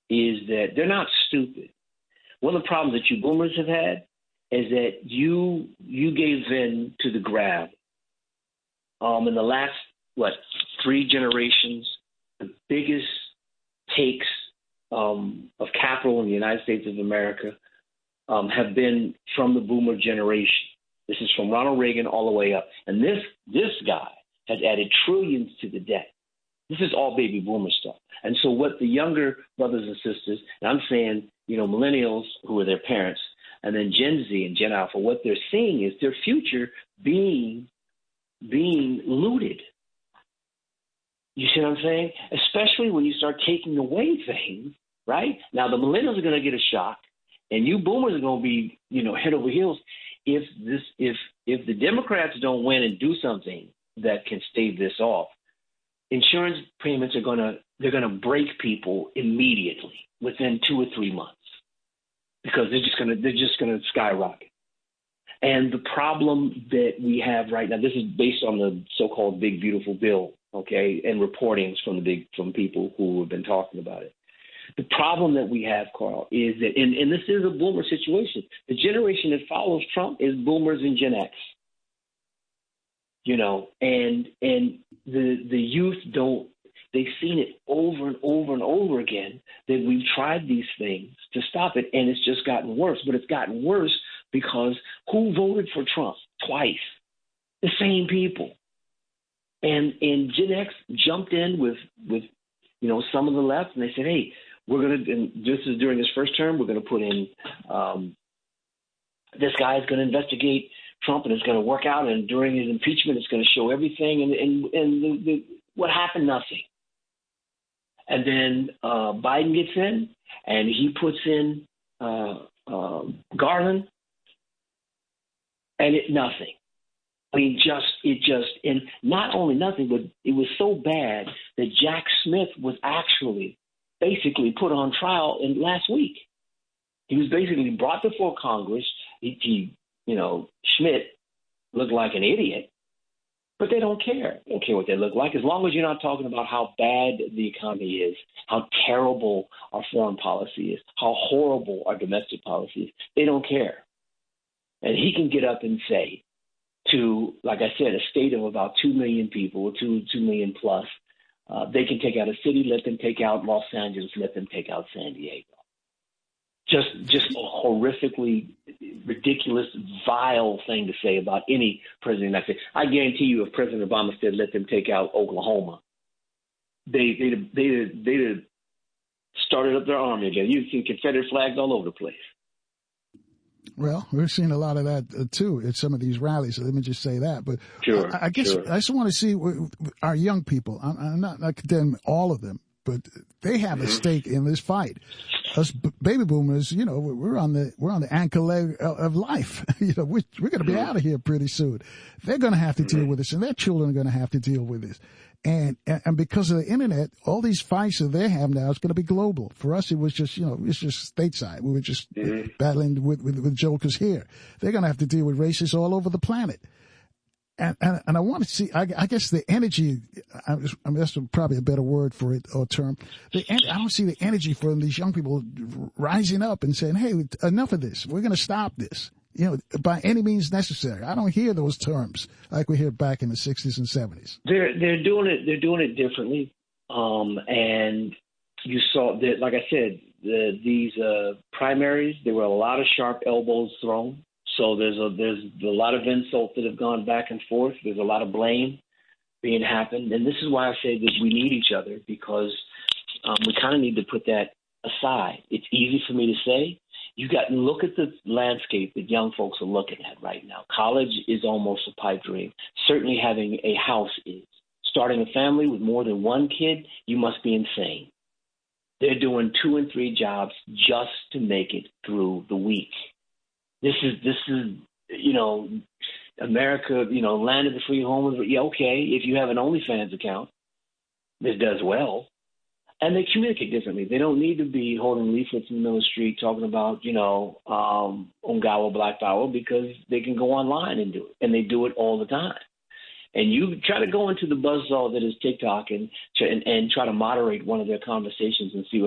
is that they're not stupid. One of the problems that you boomers have had is that you gave in to the grab. In the last, 3 generations, the biggest takes of capital in the United States of America have been from the boomer generation. This is from Ronald Reagan all the way up. And this guy has added trillions to the debt. This is all baby boomer stuff. And so what the younger brothers and sisters, and I'm saying, millennials who are their parents, and then Gen Z and Gen Alpha, what they're seeing is their future being looted. You see what I'm saying? Especially when you start taking away things, right? Now, the millennials are going to get a shock, and you boomers are going to be, head over heels. If the Democrats don't win and do something that can stave this off, insurance payments are going to break people immediately within 2 or 3 months because they're just going to skyrocket. And the problem that we have right now, this is based on the so-called Big Beautiful Bill, okay, and reportings from people who have been talking about it. The problem that we have, Carl, is that, and this is a boomer situation. The generation that follows Trump is boomers and Gen X. And the youth they've seen it over and over and over again that we've tried these things to stop it, and it's just gotten worse. But it's gotten worse because who voted for Trump twice? The same people. And Gen X jumped in with some of the left, and they said, hey, we're going to, and this is during his first term, we're going to put in this guy is going to investigate Trump, and it's going to work out, and during his impeachment, it's going to show everything, and what happened? Nothing. And then Biden gets in, and he puts in Garland, and nothing. I mean, and not only nothing, but it was so bad that Jack Smith was actually basically put on trial last week. He was basically brought before Congress. Schmidt looked like an idiot, but they don't care. They don't care what they look like. As long as you're not talking about how bad the economy is, how terrible our foreign policy is, how horrible our domestic policy is, they don't care. And he can get up and say to, like I said, a state of about 2 million people, 2 million plus, they can take out a city, let them take out Los Angeles, let them take out San Diego. Just a horrifically ridiculous, vile thing to say about any president. I guarantee you, if President Obama said let them take out Oklahoma, they'd have started up their army again. You'd see Confederate flags all over the place. Well, we're seeing a lot of that, too, at some of these rallies. So let me just say that. But sure, I guess I just want to see our young people. I'm not condemning all of them, but they have a stake in this fight. Us baby boomers, we're on the anchor leg of life. We're going to be out of here pretty soon. They're going to have to deal with this, and their children are going to have to deal with this. And because of the internet, all these fights that they have now is going to be global. For us, it was just, it's just stateside. We were just battling with jokers here. They're going to have to deal with racists all over the planet. And I want to see, I guess the energy, that's probably a better word for it or term. I don't see the energy from these young people rising up and saying, hey, enough of this. We're going to stop this, by any means necessary. I don't hear those terms like we hear back in the 60s and 70s. They're doing it differently. And you saw that, like I said, these primaries, there were a lot of sharp elbows thrown. So there's a lot of insults that have gone back and forth. There's a lot of blame being happened. And this is why I say that we need each other, because we kind of need to put that aside. It's easy for me to say. You got to look at the landscape that young folks are looking at right now. College is almost a pipe dream. Certainly having a house is. Starting a family with more than one kid, you must be insane. They're doing 2 and 3 jobs just to make it through the week. This is America, land of the free home. Yeah, okay, if you have an OnlyFans account that does well, and they communicate differently. They don't need to be holding leaflets in the middle of the street talking about, Ungawa Black Power, because they can go online and do it, and they do it all the time. And you try to go into the buzzsaw that is TikTok and try to moderate one of their conversations and see what